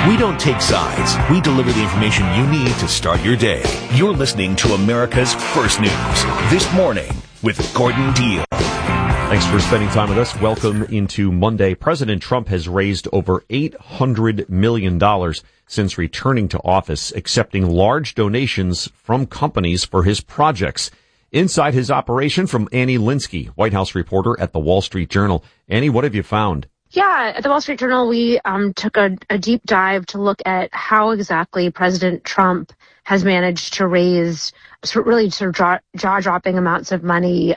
We don't take sides. We deliver the information you need to start your day. You're listening to America's First News This Morning with Gordon Deal. Thanks for spending time with us. Welcome into Monday. President Trump has raised over $800 million since returning to office, accepting large donations from companies for his projects. Inside his operation from Annie Linskey, White House reporter at the Wall Street Journal. Annie, what have you found? Yeah, at the Wall Street Journal, we took a deep dive to look at how exactly President Trump has managed to raise really jaw-dropping amounts of money,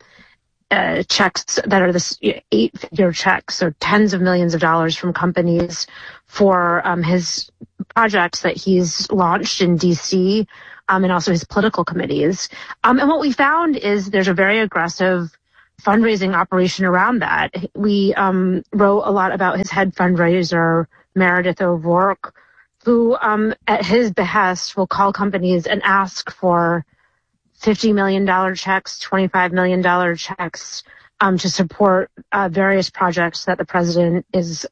checks that are this 8-figure checks, so tens of millions of dollars from companies for his projects that he's launched in D.C., and also his political committees. And what we found is there's a very aggressive fundraising operation around that. We wrote a lot about his head fundraiser, Meredith O'Rourke, who at his behest will call companies and ask for $50 million checks, $25 million checks to support various projects that the president is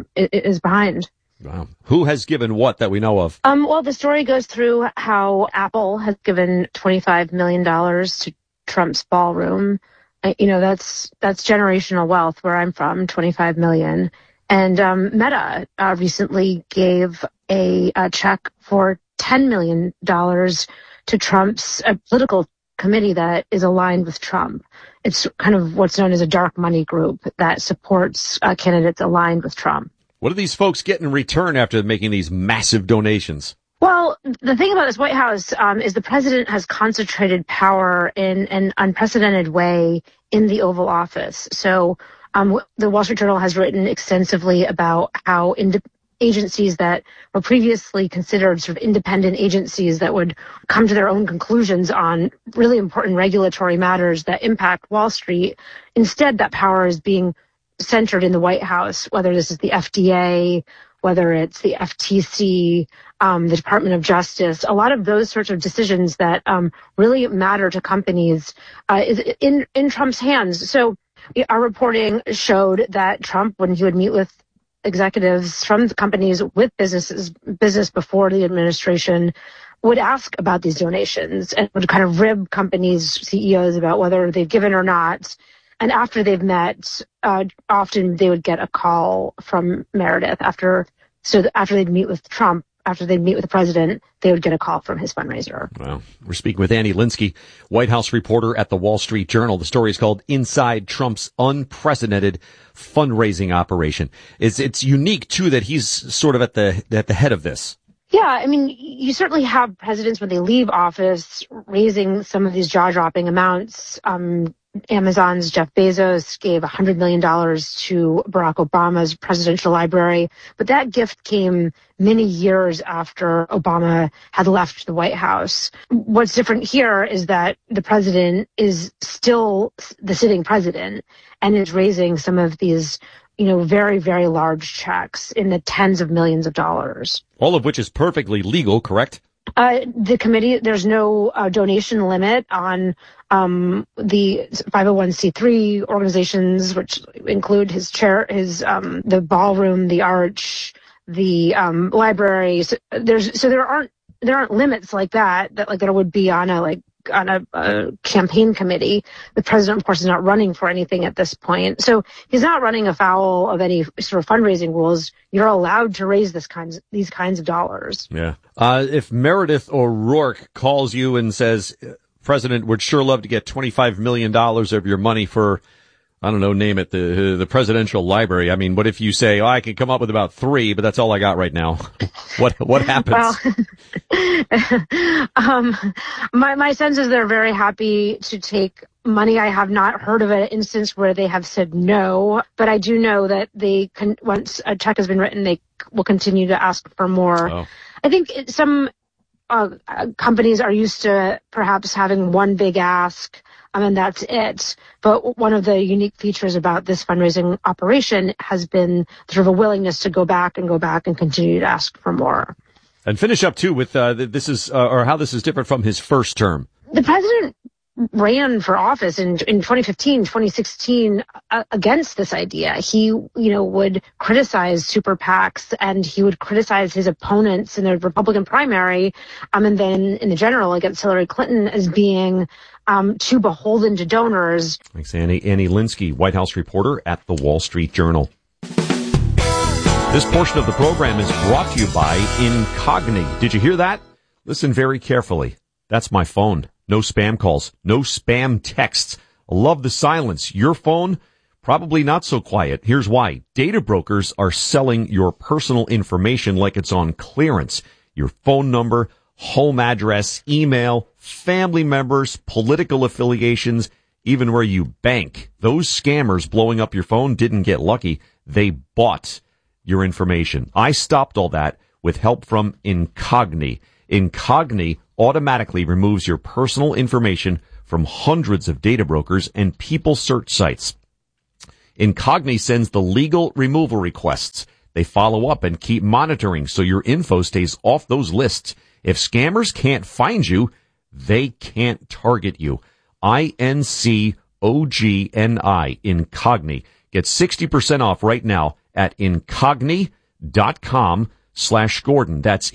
behind. Wow. Who has given what that we know of? Well, the story goes through how Apple has given $25 million to Trump's ballroom. That's generational wealth where I'm from, $25 million. And Meta recently gave a check for $10 million to Trump's political committee that is aligned with Trump. It's kind of what's known as a dark money group that supports candidates aligned with Trump. What do these folks get in return after making these massive donations? Well, the thing about this White House is the president has concentrated power in an unprecedented way in the Oval Office. So the Wall Street Journal has written extensively about how agencies that were previously considered sort of independent agencies that would come to their own conclusions on really important regulatory matters that impact Wall Street, instead that power is being centered in the White House, whether this is the FDA, whether it's the FTC, the Department of Justice. A lot of those sorts of decisions that really matter to companies is in Trump's hands. So our reporting showed that Trump, when he would meet with executives from the companies with business before the administration, would ask about these donations and would kind of rib companies' CEOs about whether they've given or not. And after they've met, often they would get a call from Meredith after they'd meet with Trump, after they'd meet with the president, they would get a call from his fundraiser. Well, we're speaking with Annie Linskey, White House reporter at the Wall Street Journal. The story is called Inside Trump's Unprecedented Fundraising Operation. It's unique, too, that he's sort of at the head of this. Yeah, I mean, you certainly have presidents when they leave office raising some of these jaw-dropping amounts. Amazon's Jeff Bezos gave $100 million to Barack Obama's presidential library, but that gift came many years after Obama had left the White House. What's different here is that the president is still the sitting president and is raising some of these, very, very large checks in the tens of millions of dollars. All of which is perfectly legal, correct? The committee, there's no donation limit on the 501c3 organizations, which include the ballroom, the arch, the library. So there aren't limits like that there would be on a campaign committee. The president, of course, is not running for anything at this point. So he's not running afoul of any sort of fundraising rules. You're allowed to raise these kinds of dollars. Yeah. If Meredith O'Rourke calls you and says, President, would sure love to get $25 million of your money for, I don't know, name it, the presidential library. I mean, what if you say, I can come up with about 3, but that's all I got right now? What happens? Well, my sense is they're very happy to take money. I have not heard of an instance where they have said no, but I do know that once a check has been written, they will continue to ask for more. Oh. I think some companies are used to perhaps having one big ask, and that's it. But one of the unique features about this fundraising operation has been sort of a willingness to go back and continue to ask for more. And finish up too with how this is different from his first term. The president ran for office in 2015, 2016 against this idea. He, would criticize super PACs and he would criticize his opponents in the Republican primary, and then in the general against Hillary Clinton as being too beholden to donors. Thanks, Annie. Annie Linsky, White House reporter at the Wall Street Journal. This portion of the program is brought to you by Incogni. Did you hear that? Listen very carefully. That's my phone. No spam calls. No spam texts. I love the silence. Your phone, probably not so quiet. Here's why. Data brokers are selling your personal information like it's on clearance. Your phone number, home address, email, family members, political affiliations, even where you bank. Those scammers blowing up your phone didn't get lucky. They bought your information. I stopped all that with help from Incogni. Incogni automatically removes your personal information from hundreds of data brokers and people search sites. Incogni sends the legal removal requests. They follow up and keep monitoring so your info stays off those lists. If scammers can't find you, they can't target you. Incogni, Incogni. Get 60% off right now at incogni.com/Gordon. That's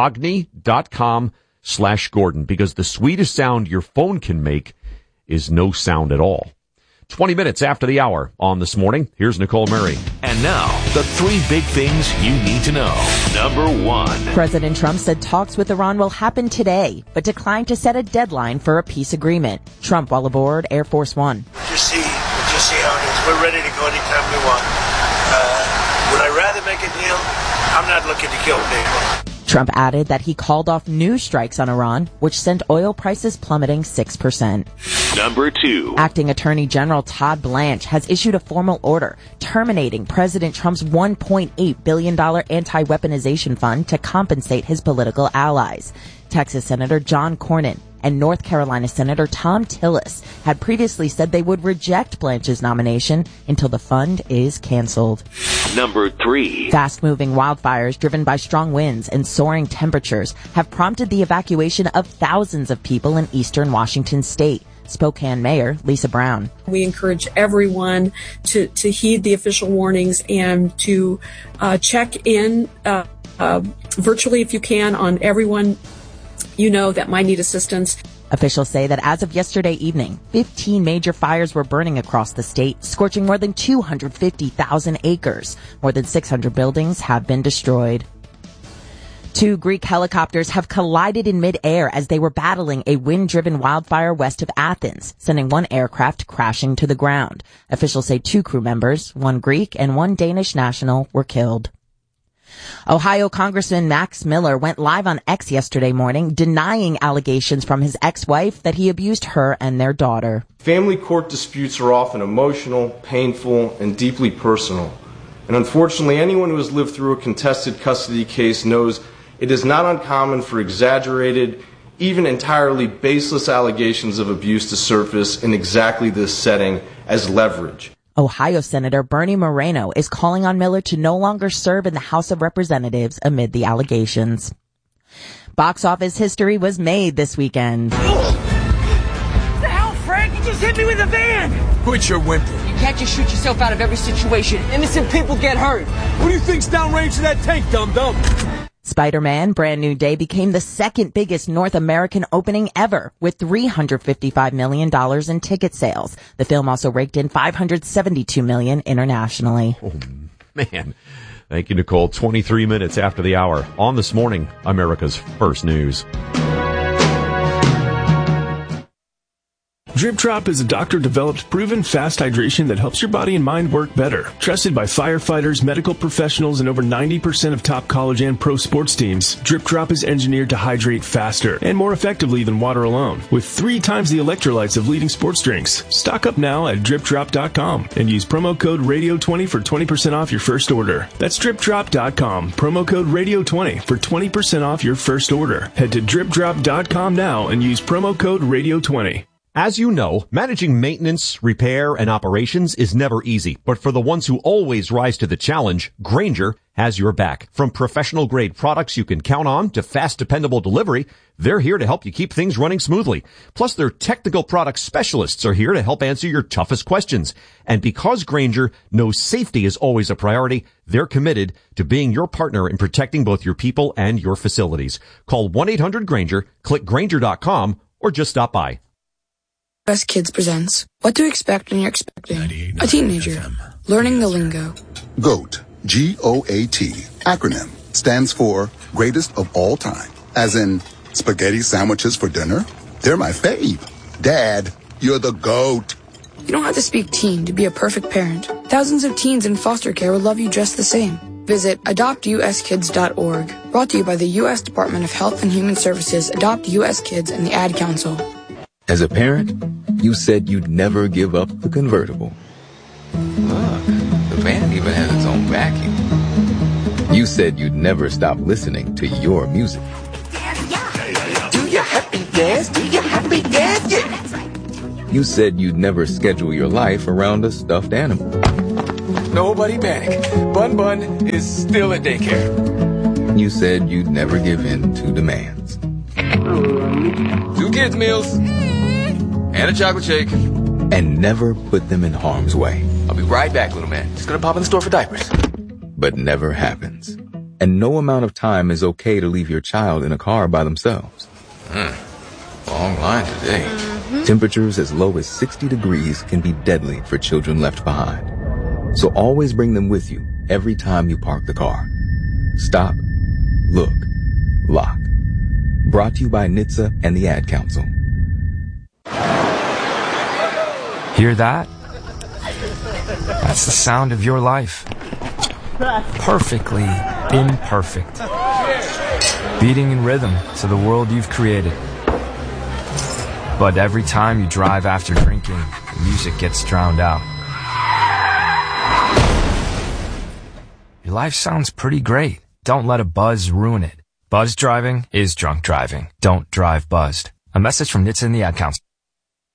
incogni.com/Gordon, because the sweetest sound your phone can make is no sound at all. 20 minutes after the hour on This Morning, here's Nicole Murray. And now, the three big things you need to know. Number one. President Trump said talks with Iran will happen today, but declined to set a deadline for a peace agreement. Trump while aboard Air Force One. Just see how it is. We're ready to go anytime we want. Would I rather make a deal? I'm not looking to kill people. Trump added that he called off new strikes on Iran, which sent oil prices plummeting 6%. Number two. Acting Attorney General Todd Blanche has issued a formal order terminating President Trump's $1.8 billion anti-weaponization fund to compensate his political allies. Texas Senator John Cornyn and North Carolina Senator Tom Tillis had previously said they would reject Blanche's nomination until the fund is canceled. Number three. Fast-moving wildfires driven by strong winds and soaring temperatures have prompted the evacuation of thousands of people in eastern Washington state. Spokane Mayor Lisa Brown. We encourage everyone to heed the official warnings and to check in virtually if you can on everyone that might need assistance. Officials say that as of yesterday evening, 15 major fires were burning across the state, scorching more than 250,000 acres. More than 600 buildings have been destroyed. 2 Greek helicopters have collided in midair as they were battling a wind-driven wildfire west of Athens, sending one aircraft crashing to the ground. Officials say 2 crew members, 1 Greek and 1 Danish national, were killed. Ohio Congressman Max Miller went live on X yesterday morning, denying allegations from his ex-wife that he abused her and their daughter. Family court disputes are often emotional, painful, and deeply personal. And unfortunately, anyone who has lived through a contested custody case knows it is not uncommon for exaggerated, even entirely baseless allegations of abuse to surface in exactly this setting as leverage. Ohio Senator Bernie Moreno is calling on Miller to no longer serve in the House of Representatives amid the allegations. Box office history was made this weekend. What the hell, Frank? You just hit me with a van! Quit your whimpering. You can't just shoot yourself out of every situation. Innocent people get hurt. What do you think's downrange to that tank, dum-dum? Spider-Man Brand New Day became the second biggest North American opening ever, with $355 million in ticket sales. The film also raked in $572 million internationally. Oh, man. Thank you, Nicole. 23 minutes after the hour on This Morning, America's First News. Drip Drop is a doctor-developed, proven fast hydration that helps your body and mind work better. Trusted by firefighters, medical professionals, and over 90% of top college and pro sports teams, Drip Drop is engineered to hydrate faster and more effectively than water alone, with 3 times the electrolytes of leading sports drinks. Stock up now at DripDrop.com and use promo code RADIO20 for 20% off your first order. That's DripDrop.com, promo code RADIO20 for 20% off your first order. Head to DripDrop.com now and use promo code RADIO20. As you know, managing maintenance, repair, and operations is never easy, but for the ones who always rise to the challenge, Grainger has your back. From professional-grade products you can count on to fast, dependable delivery, they're here to help you keep things running smoothly. Plus, their technical product specialists are here to help answer your toughest questions. And because Grainger knows safety is always a priority, they're committed to being your partner in protecting both your people and your facilities. Call 1-800-GRAINGER, click Grainger.com, or just stop by. US Kids presents What to Expect When You're Expecting a Teenager. Learning the Lingo. GOAT, G-O-A-T, acronym, stands for Greatest of All Time. As in, spaghetti sandwiches for dinner? They're my fave. Dad, you're the GOAT. You don't have to speak teen to be a perfect parent. Thousands of teens in foster care will love you just the same. Visit adoptuskids.org. Brought to you by the U.S. Department of Health and Human Services, Adopt U.S. Kids, and the Ad Council. As a parent, you said you'd never give up the convertible. Look, the van even has its own vacuum. You said you'd never stop listening to your music. Do you happy dance? Do you happy dance? Yeah. You said you'd never schedule your life around a stuffed animal. Nobody panic. Bun Bun is still at daycare. You said you'd never give in to demands. 2 kids' meals. And a chocolate shake. And never put them in harm's way. I'll be right back, little man. Just gonna pop in the store for diapers. But never happens. And no amount of time is okay to leave your child in a car by themselves. Long line today. Temperatures as low as 60 degrees can be deadly for children left behind. So always bring them with you every time you park the car. Stop, look, lock. Brought to you by NHTSA and the Ad Council. Hear that? That's the sound of your life. Perfectly imperfect. Beating in rhythm to the world you've created. But every time you drive after drinking, the music gets drowned out. Your life sounds pretty great. Don't let a buzz ruin it. Buzz driving is drunk driving. Don't drive buzzed. A message from NHTSA and the Ad Council.